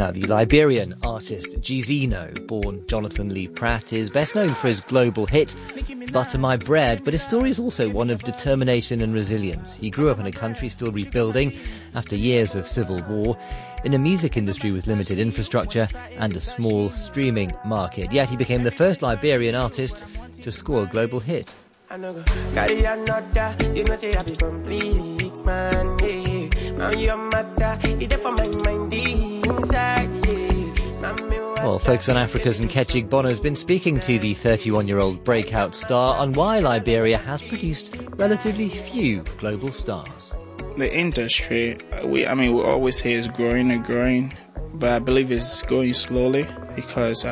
Now, the Liberian artist Gizino, born Jonathan Lee Pratt, is best known for his global hit, Butter My Bread, but his story is also one of determination and resilience. He grew up in a country still rebuilding after years of civil war, in a music industry with limited infrastructure and a small streaming market. Yet he became the first Liberian artist to score a global hit. Carry another, you know say I be complete, man, yeah. Man, your matter, it's for my mind inside, yeah. Well, Focus on Africa's Nkechi Bono has been speaking to the 31-year-old breakout star on why Liberia has produced relatively few global stars. The industry, we always say it's growing and growing, but I believe it's growing slowly because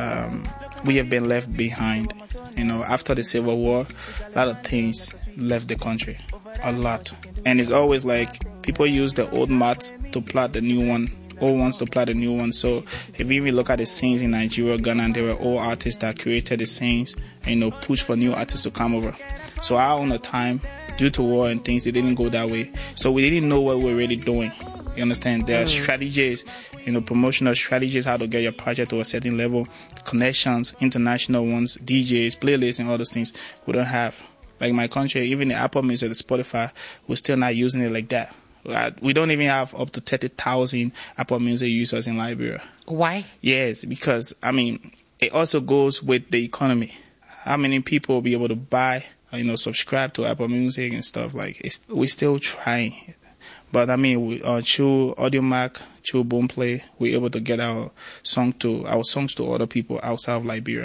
we have been left behind. You know, after the Civil War, a lot of things left the country. A lot. And it's always like people use the old maths to plot the new one, old ones to plot the new one. So if you even look at the scenes in Nigeria, Ghana, and there were old artists that created the scenes and, push for new artists to come over. So our own time, due to war and things, it didn't go that way. So we didn't know what we were really doing. You understand? There are strategies, promotional strategies, how to get your project to a certain level, connections, international ones, DJs, playlists, and all those things we don't have. Like my country, even the Apple Music, the Spotify, we're still not using it like that. We don't even have up to 30,000 Apple Music users in Liberia. Why? Yes, because, it also goes with the economy. How many people will be able to buy, subscribe to Apple Music and stuff like it? We're still trying. But through AudioMac, through Boomplay, we're able to get our songs to other people outside of Liberia.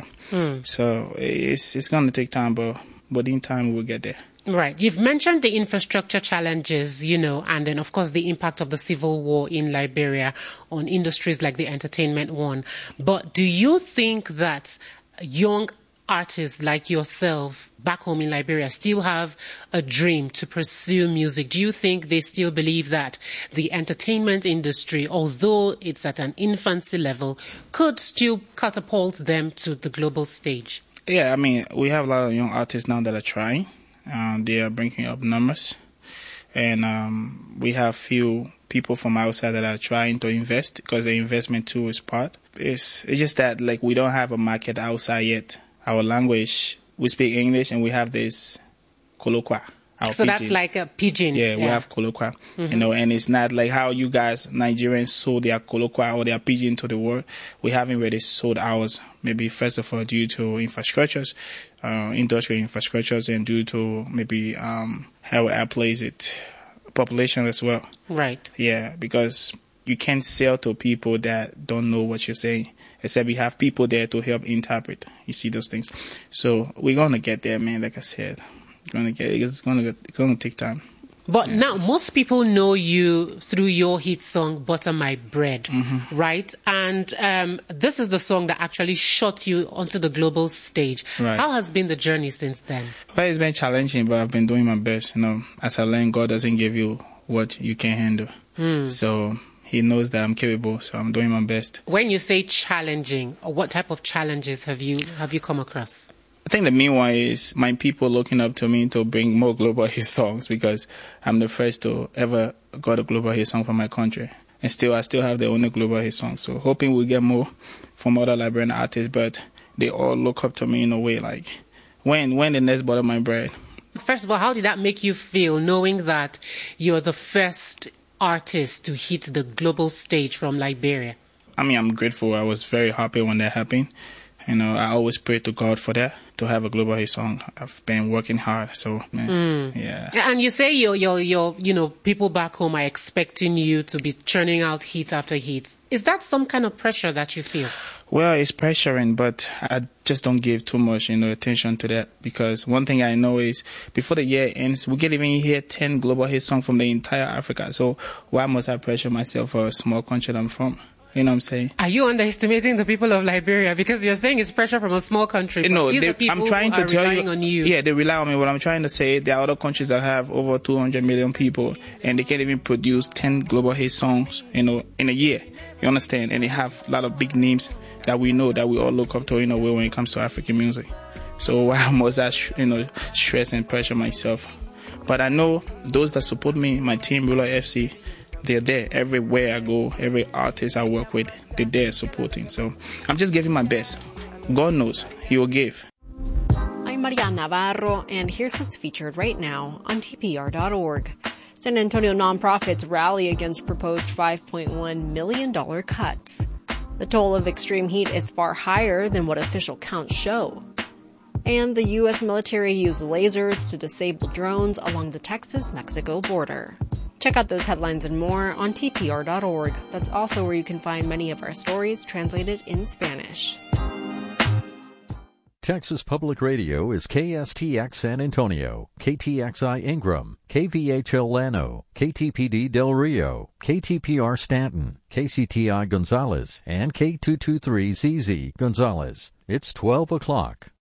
So it's going to take time, but in time we'll get there. Right. You've mentioned the infrastructure challenges, and then, of course, the impact of the civil war in Liberia on industries like the entertainment one. But do you think that young artists like yourself back home in Liberia still have a dream to pursue music? Do you think they still believe that the entertainment industry, although it's at an infancy level, could still catapult them to the global stage? Yeah, we have a lot of young artists now that are trying. They are bringing up numbers. And we have few people from outside that are trying to invest because the investment too is part. It's just that we don't have a market outside yet. Our language, we speak English and we have this colloquia. So pidgin. That's like a pidgin. Yeah, we have colloquia. And it's not like how you guys, Nigerians, sold their colloquia or their pidgin to the world. We haven't really sold ours. Maybe first of all due to infrastructures, industrial infrastructures, and due to maybe how it plays it, population as well. Right. Yeah, because you can't sell to people that don't know what you're saying. Except you have people there to help interpret. You see those things. So we're going to get there, man. Like I said, it's going to take time. But now most people know you through your hit song, Butter My Bread, right? And this is the song that actually shot you onto the global stage. Right. How has been the journey since then? Well, it's been challenging, but I've been doing my best. As I learn, God doesn't give you what you can handle. So He knows that I'm capable, so I'm doing my best. When you say challenging, what type of challenges have you come across? I think the main one is my people looking up to me to bring more global hit songs because I'm the first to ever got a global hit song from my country. And I still have the only global hit song. So hoping we'll get more from other Liberian artists, but they all look up to me in a way like, when the next Butter My Bread? First of all, how did that make you feel knowing that you're the first artist to hit the global stage from Liberia? I'm grateful. I was very happy when that happened. I always pray to God for that, to have a global hit song. I've been working hard, so yeah. And you say your people back home are expecting you to be churning out hit after hit. Is that some kind of pressure that you feel? Well, it's pressuring, but I just don't give too much, attention to that because one thing I know is before the year ends, we can even hear 10 global hit songs from the entire Africa. So why must I pressure myself for a small country that I'm from? You know what I'm saying? Are you underestimating the people of Liberia? Because you're saying it's pressure from a small country. No, I'm trying to tell you. On you. Yeah, they rely on me. What I'm trying to say, there are other countries that have over 200 million people, and they can't even produce 10 global hit songs, in a year. You understand? And they have a lot of big names that we know that we all look up to in a way when it comes to African music. So why must I, stress and pressure myself? But I know those that support me, my team, Ruler FC, they're there everywhere I go. Every artist I work with, they're there supporting. So I'm just giving my best. God knows He will give. I'm Marian Navarro, and here's what's featured right now on TPR.org. San Antonio nonprofits rally against proposed $5.1 million cuts. The toll of extreme heat is far higher than what official counts show. And the U.S. military used lasers to disable drones along the Texas-Mexico border. Check out those headlines and more on TPR.org. That's also where you can find many of our stories translated in Spanish. Texas Public Radio is KSTX San Antonio, KTXI Ingram, KVHL Llano, KTPD Del Rio, KTPR Stanton, KCTI Gonzales, and K223ZZ Gonzales. It's 12 o'clock.